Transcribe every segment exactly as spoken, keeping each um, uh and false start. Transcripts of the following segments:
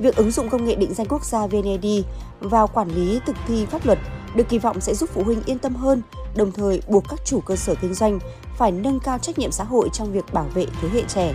Việc ứng dụng công nghệ định danh quốc gia vê en e đê vào quản lý thực thi pháp luật được kỳ vọng sẽ giúp phụ huynh yên tâm hơn, đồng thời buộc các chủ cơ sở kinh doanh phải nâng cao trách nhiệm xã hội trong việc bảo vệ thế hệ trẻ.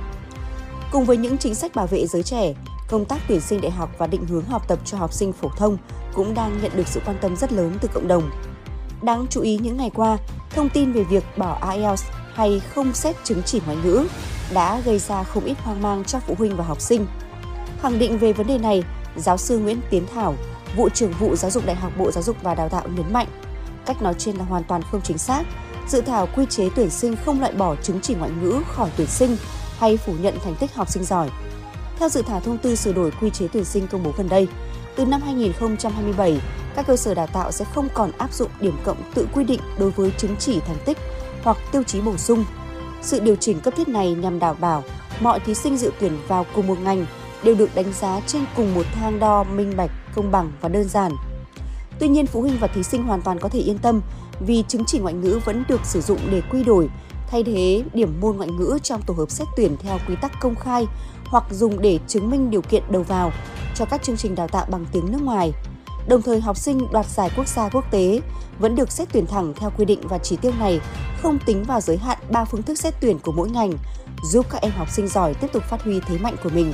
Cùng với những chính sách bảo vệ giới trẻ, công tác tuyển sinh đại học và định hướng học tập cho học sinh phổ thông cũng đang nhận được sự quan tâm rất lớn từ cộng đồng. Đáng chú ý những ngày qua, thông tin về việc bỏ ai eo hay không xét chứng chỉ ngoại ngữ đã gây ra không ít hoang mang cho phụ huynh và học sinh. Khẳng định về vấn đề này, giáo sư Nguyễn Tiến Thảo, vụ trưởng vụ Giáo dục Đại học Bộ Giáo dục và Đào tạo nhấn mạnh, cách nói trên là hoàn toàn không chính xác. Dự thảo quy chế tuyển sinh không loại bỏ chứng chỉ ngoại ngữ khỏi tuyển sinh hay phủ nhận thành tích học sinh giỏi. Theo dự thảo thông tư sửa đổi quy chế tuyển sinh công bố gần đây, từ năm hai nghìn không trăm hai mươi bảy, các cơ sở đào tạo sẽ không còn áp dụng điểm cộng tự quy định đối với chứng chỉ thành tích hoặc tiêu chí bổ sung. Sự điều chỉnh cấp thiết này nhằm đảm bảo mọi thí sinh dự tuyển vào cùng một ngành đều được đánh giá trên cùng một thang đo minh bạch, công bằng và đơn giản. Tuy nhiên, phụ huynh và thí sinh hoàn toàn có thể yên tâm vì chứng chỉ ngoại ngữ vẫn được sử dụng để quy đổi, thay thế điểm môn ngoại ngữ trong tổ hợp xét tuyển theo quy tắc công khai hoặc dùng để chứng minh điều kiện đầu vào cho các chương trình đào tạo bằng tiếng nước ngoài. Đồng thời, học sinh đoạt giải quốc gia quốc tế vẫn được xét tuyển thẳng theo quy định và chỉ tiêu này không tính vào giới hạn ba phương thức xét tuyển của mỗi ngành, giúp các em học sinh giỏi tiếp tục phát huy thế mạnh của mình.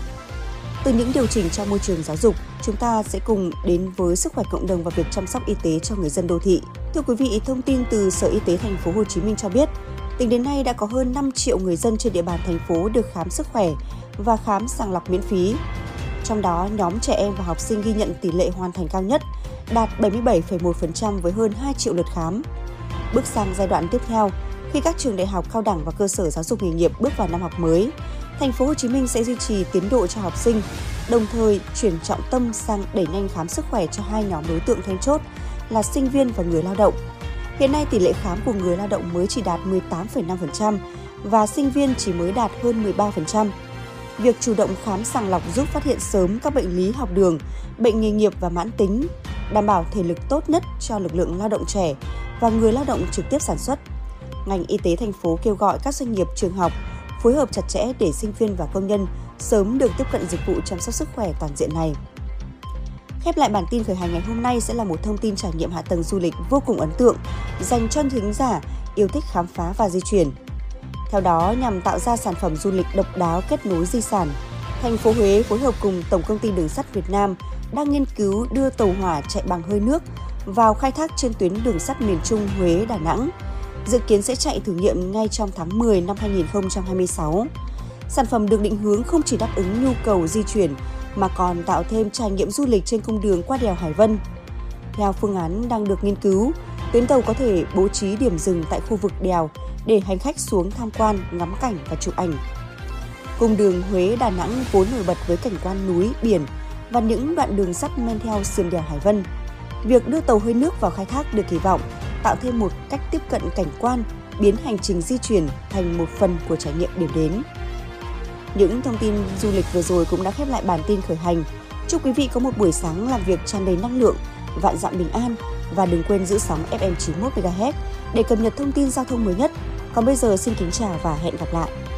Từ những điều chỉnh cho môi trường giáo dục, chúng ta sẽ cùng đến với sức khỏe cộng đồng và việc chăm sóc y tế cho người dân đô thị. Thưa quý vị, thông tin từ Sở Y tế Thành phố Hồ Chí Minh cho biết, tính đến nay đã có hơn năm triệu người dân trên địa bàn thành phố được khám sức khỏe và khám sàng lọc miễn phí. Trong đó, nhóm trẻ em và học sinh ghi nhận tỷ lệ hoàn thành cao nhất, đạt bảy mươi bảy phẩy một phần trăm với hơn hai triệu lượt khám. Bước sang giai đoạn tiếp theo, khi các trường đại học, cao đẳng và cơ sở giáo dục nghề nghiệp bước vào năm học mới, Thành phố Hồ Chí Minh sẽ duy trì tiến độ cho học sinh, đồng thời chuyển trọng tâm sang đẩy nhanh khám sức khỏe cho hai nhóm đối tượng then chốt là sinh viên và người lao động. Hiện nay, tỷ lệ khám của người lao động mới chỉ đạt mười tám phẩy năm phần trăm và sinh viên chỉ mới đạt hơn mười ba phần trăm. Việc chủ động khám sàng lọc giúp phát hiện sớm các bệnh lý học đường, bệnh nghề nghiệp và mãn tính, đảm bảo thể lực tốt nhất cho lực lượng lao động trẻ và người lao động trực tiếp sản xuất. Ngành y tế thành phố kêu gọi các doanh nghiệp, trường học phối hợp chặt chẽ để sinh viên và công nhân sớm được tiếp cận dịch vụ chăm sóc sức khỏe toàn diện này. Khép lại bản tin khởi hành ngày hôm nay sẽ là một thông tin trải nghiệm hạ tầng du lịch vô cùng ấn tượng dành cho thính giả yêu thích khám phá và di chuyển. Theo đó, nhằm tạo ra sản phẩm du lịch độc đáo kết nối di sản, thành phố Huế phối hợp cùng Tổng công ty Đường sắt Việt Nam đang nghiên cứu đưa tàu hỏa chạy bằng hơi nước vào khai thác trên tuyến đường sắt miền Trung Huế - Đà Nẵng. Dự kiến sẽ chạy thử nghiệm ngay trong tháng mười năm hai nghìn không trăm hai mươi sáu. Sản phẩm được định hướng không chỉ đáp ứng nhu cầu di chuyển mà còn tạo thêm trải nghiệm du lịch trên cung đường qua đèo Hải Vân. Theo phương án đang được nghiên cứu, tuyến tàu có thể bố trí điểm dừng tại khu vực đèo để hành khách xuống tham quan, ngắm cảnh và chụp ảnh. Cung đường Huế - Đà Nẵng vốn nổi bật với cảnh quan núi, biển và những đoạn đường sắt men theo sườn đèo Hải Vân. Việc đưa tàu hơi nước vào khai thác được kỳ vọng tạo thêm một cách tiếp cận cảnh quan, biến hành trình di chuyển thành một phần của trải nghiệm điểm đến. Những thông tin du lịch vừa rồi cũng đã khép lại bản tin khởi hành. Chúc quý vị có một buổi sáng làm việc tràn đầy năng lượng, vạn dặm bình an và đừng quên giữ sóng ép em chín mươi mốt mê ga héc để cập nhật thông tin giao thông mới nhất. Còn bây giờ xin kính chào và hẹn gặp lại.